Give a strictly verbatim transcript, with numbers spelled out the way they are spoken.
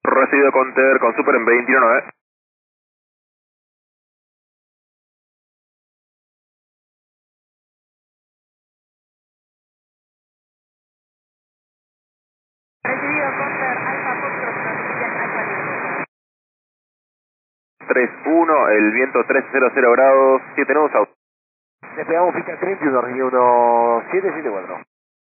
Recibido Conter con Super en veintiuno nueve. Recibido Conter, Alfa Foxtrot, noticias Alfa Lima. tres uno, el viento tres cero cero grados, siete nudos, auto. Despegamos pista treinta y uno, uno siete siete cuatro.